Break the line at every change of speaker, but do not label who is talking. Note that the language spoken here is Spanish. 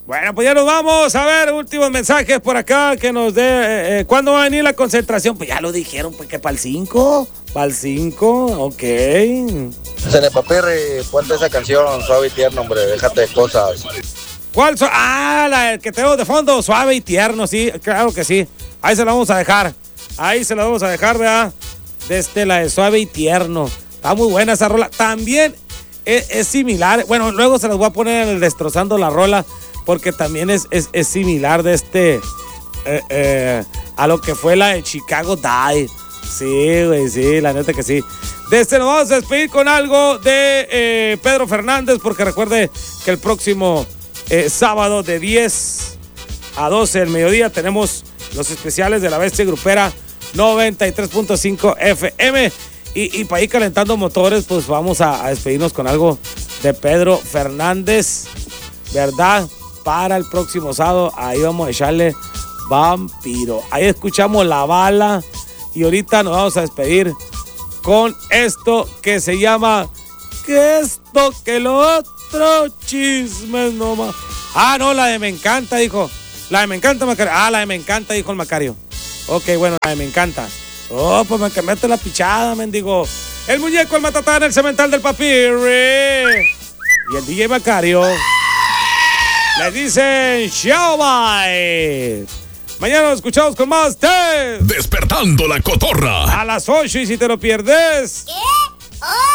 Bueno, pues ya nos vamos. A ver, últimos mensajes por acá que nos dé. ¿Cuándo va a venir la concentración? Pues ya lo dijeron, pues que para el 5. Para el 5, ok.
Cenepapirri, ponte esa canción, Suave y Tierno, hombre, déjate de cosas.
¿Cuál? La que tenemos de fondo, Suave y Tierno, sí, claro que sí. Ahí se la vamos a dejar. Ahí se la vamos a dejar, ¿verdad? Desde la de Suave y Tierno. Está muy buena esa rola. También es similar. Bueno, luego se las voy a poner en el Destrozando la Rola, porque también es similar de a lo que fue la de Chicago Die. Sí, güey, sí, la neta que sí. Nos vamos a despedir con algo de Pedro Fernández, porque recuerde que el próximo sábado de 10 a 12 del mediodía tenemos los especiales de la Bestia Grupera 93.5 FM. Y para ir calentando motores, pues vamos a despedirnos con algo de Pedro Fernández, ¿verdad? Para el próximo sábado, ahí vamos a echarle Vampiro. Ahí escuchamos La Bala y ahorita nos vamos a despedir con esto que se llama que esto, que lo otro, chismes nomás. Ah, no, la de Me Encanta, dijo. La de Me Encanta, Macario. Ah, la de Me Encanta, dijo el Macario. Ok, bueno, la de Me Encanta. Oh, pues que mete la pichada, mendigo. El muñeco, el matatán, el cemental del Papirri. Y el DJ Macario. Le dicen chao, bye. Mañana nos escuchamos con más de
Despertando la Cotorra.
A las 8, y si te lo pierdes...
¿Qué?